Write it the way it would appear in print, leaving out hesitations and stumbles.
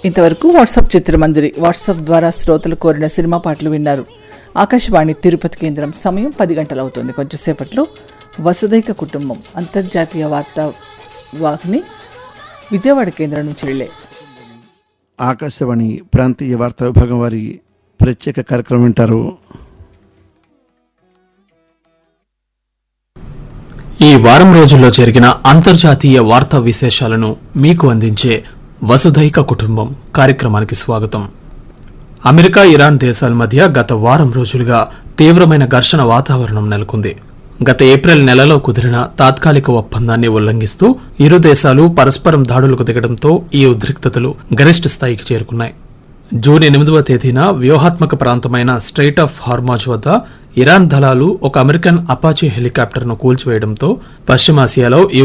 ఇంతవరకు WhatsApp చిత్రమంజరి WhatsApp ద్వారా శ్రోతలు కోరిన సినిమా పాటలు విన్నారు. ఆకాశవాణి తిరుపతి కేంద్రం సమయం 10 గంటలవుతుంది. కొంచెంసేపట్లో వసుదైక కుటుంబం అంతర్జాతీయ వార్తా వాహిని విజయవాడ కేంద్రం నుంచి రిలే. ఆకాశవాణి ప్రాంతీయ వార్తా విభాగం వారి ప్రత్యేక కార్యక్రమం వింటారు. ఈ వారం రోజుల్లో జరిగిన అంతర్జాతీయ వార్తా విశేషాలను మీకు అందించే వసుధైక కుటుంబం కార్యక్రమానికి స్వాగతం. అమెరికా, ఇరాన్ దేశాల మధ్య గత వారం రోజులుగా తీవ్రమైన ఘర్షణ వాతావరణం నెలకొంది. గత ఏప్రిల్ నెలలో కుదిరిన తాత్కాలిక ఒప్పందాన్ని ఉల్లంఘిస్తూ ఇరు దేశాలు పరస్పరం దాడులకు దిగడంతో ఈ ఉద్రిక్తతలు గరిష్ట స్థాయికి చేరుకున్నాయి. జూన్ 8వ తేదీన వ్యూహాత్మక ప్రాంతమైన స్ట్రెయిట్ ఆఫ్ హార్మజ్ వద్ద ఇరాన్ దళాలు ఒక అమెరికన్ అపాచీ హెలికాప్టర్ను కూల్చివేయడంతో పశ్చిమాసియాలో ఈ